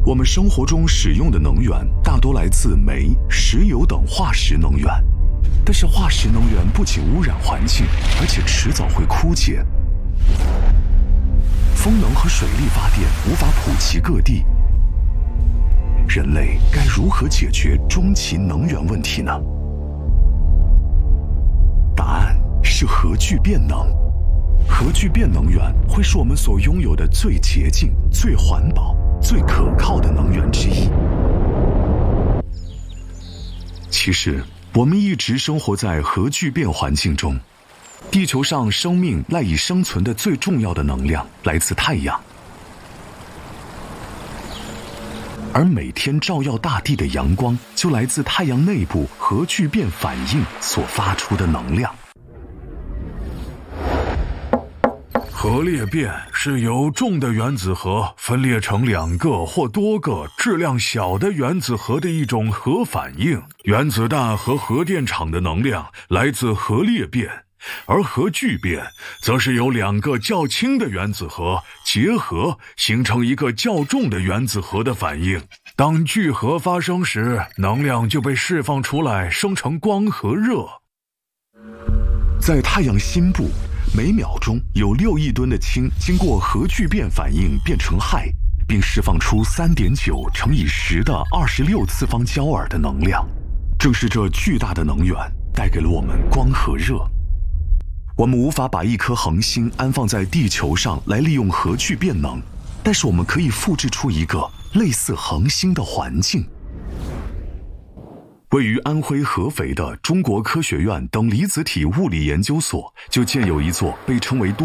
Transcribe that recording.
我们生活中使用的能源大多来自煤、石油等化石能源，但是化石能源不仅污染环境，而且迟早会枯竭。风能和水力发电无法普及各地，人类该如何解决终极能源问题呢？答案是核聚变能。核聚变能源会是我们所拥有的最洁净、最环保、最可靠的能源之一。其实，我们一直生活在核聚变环境中。地球上生命赖以生存的最重要的能量来自太阳，而每天照耀大地的阳光就来自太阳内部核聚变反应所发出的能量。 核裂变是由重的原子核分裂成2个或多个质量小的原子核的一种核反应。原子弹和核电厂的能量来自核裂变，而核聚变则是由2个较轻的原子核结合形成一个较重的原子核的反应。当聚合发生时，能量就被释放出来，生成光和热。 在太阳心部，每秒钟有6亿吨的氢经过核聚变反应变成氦，并释放出3.9乘以10的26次方焦耳的能量。正是这巨大的能源带给了我们光和热。我们无法把一颗恒星安放在地球上来利用核聚变能，但是我们可以复制出一个类似恒星的环境。位于安徽合肥的中国科学院等离子体物理研究所就建有一座被称为